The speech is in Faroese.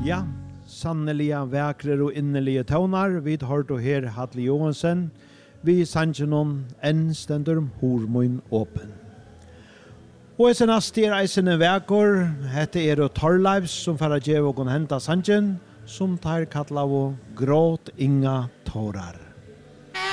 Ja, sanneliga väkrer och innerliga tonar. Vi har då här Hadle Johansen. Vi sannsjonen enn stendur hormoin åpen. Og jeg senast er eisene vekor. Hette er og Torleifs som fara djev og henta sannsjen. Som tar kattla og gråt inga tårar.